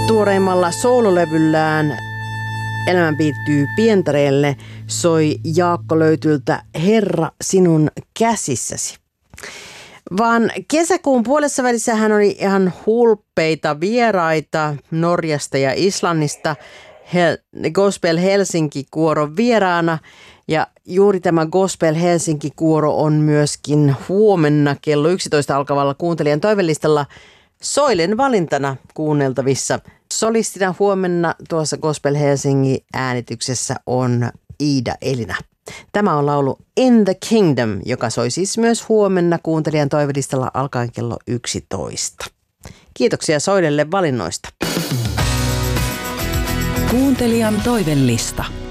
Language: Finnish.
Tuoreimmalla soololevyllään Elämän piirtyy pientareelle soi Jaakko Löytyltä Herra sinun käsissäsi. Vaan kesäkuun puolessa välissä hän oli ihan hulppeita vieraita Norjasta ja Islannista Gospel Helsinki-kuoron vieraana. Ja juuri tämä Gospel Helsinki-kuoro on myöskin huomenna kello 11 alkavalla kuuntelijan toivellistalla Soilen valintana kuunneltavissa. Solistina huomenna tuossa Gospel Helsingin äänityksessä on Iida Elina. Tämä on laulu In the Kingdom, joka soi siis myös huomenna kuuntelijan toivelistalla alkaen kello 11. Kiitoksia Soilelle valinnoista. Kuuntelijan toivellista.